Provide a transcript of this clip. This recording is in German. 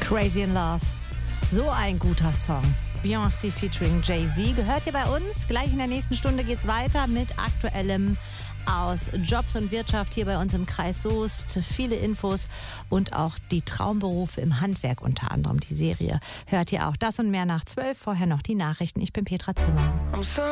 Crazy in Love. So ein guter Song. Beyoncé featuring Jay-Z gehört hier bei uns. Gleich in der nächsten Stunde geht's weiter mit Aktuellem aus Jobs und Wirtschaft hier bei uns im Kreis Soest. Viele Infos und auch die Traumberufe im Handwerk, unter anderem die Serie. Hört ihr auch das und mehr nach 12. Vorher noch die Nachrichten. Ich bin Petra Zimmer.